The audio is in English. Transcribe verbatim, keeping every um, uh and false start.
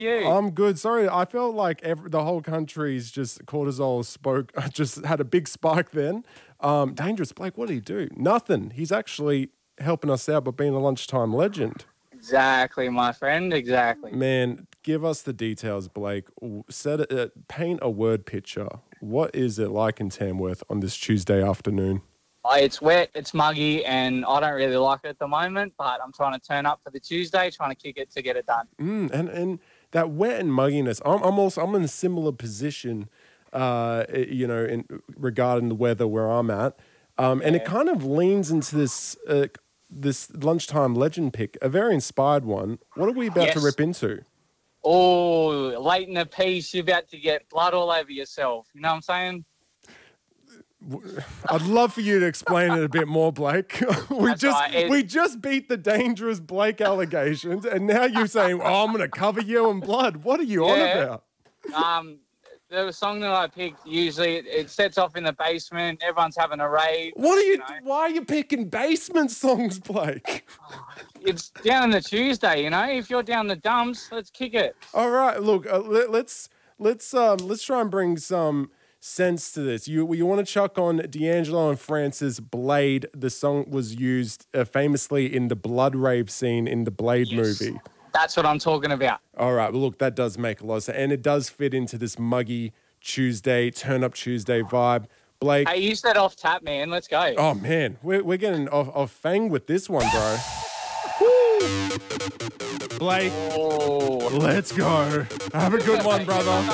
you? I'm good. Sorry, I felt like every, the whole country's just cortisol spoke, just had a big spike then. Um, Dangerous Blake, what did he do? Nothing. He's actually helping us out by being a lunchtime legend. Exactly, my friend. Exactly. Man, give us the details, Blake. Set it, uh, paint a word picture. What is it like in Tamworth on this Tuesday afternoon? Oh, it's wet, it's muggy, and I don't really like it at the moment, but I'm trying to turn up for the Tuesday, trying to kick it to get it done. Mm, and and that wet and mugginess. I'm, I'm also I'm in a similar position, uh, you know, in regarding the weather where I'm at, um, and it Yeah. kind of leans into this uh, this lunchtime legend pick, a very inspired one. What are we about to Yes. rip into? Oh, late in the piece, you're about to get blood all over yourself. You know what I'm saying? I'd love for you to explain it a bit more, Blake. we That's just right. It- we just beat the Dangerous Blake allegations, and now you're saying, "Oh, I'm going to cover you in blood." What are you on Yeah. about? Um, the song that I picked, usually it, it sets off in the basement. Everyone's having a rave. What are you? know. Why are you picking basement songs, Blake? It's down in the Tuesday, you know. If you're down the dumps, let's kick it. All right, look, uh, let, let's let's um let's try and bring some sense to this. You you want to chuck on D'Angelo and Francis Blade? The song was used uh, famously in the blood rave scene in the Blade Yes. movie. That's what I'm talking about. All right, well, look, that does make a lot of sense, and it does fit into this muggy Tuesday, turn up Tuesday vibe. Blake, Hey, you said off tap, man. Let's go. oh man, we're we're getting off off fang with this one, bro. Woo! Blake, Oh. let's go. Have a good one, brother.